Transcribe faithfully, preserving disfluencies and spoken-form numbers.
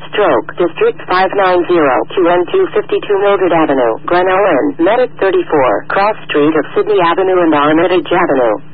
Stroke, District five nine zero, Q N two fifty-two Mildred Avenue, Glen Ellen, Medic thirty-four, Cross Street of Sydney Avenue and Armitage Avenue.